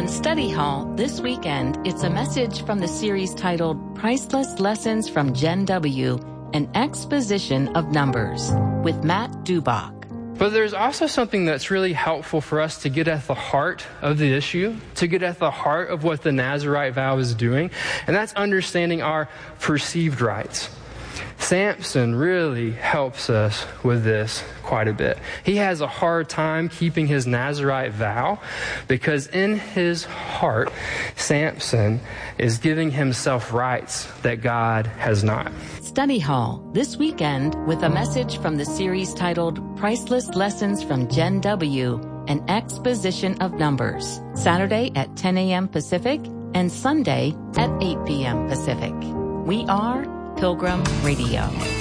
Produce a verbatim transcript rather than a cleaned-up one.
On Study Hall this weekend, it's a message from the series titled Priceless Lessons from Gen W, an exposition of numbers, with Matt Dubach. But there's also something that's really helpful for us to get at the heart of the issue, to get at the heart of what the Nazirite vow is doing, and that's understanding our perceived rights. Samson really helps us with this quite a bit. He has a hard time keeping his Nazirite vow because in his heart, Samson is giving himself rights that God has not. Study Hall this weekend with a message from the series titled Priceless Lessons from Gen W, an exposition of numbers. Saturday at ten a.m. Pacific and Sunday at eight p.m. Pacific. We are Pilgrim Radio.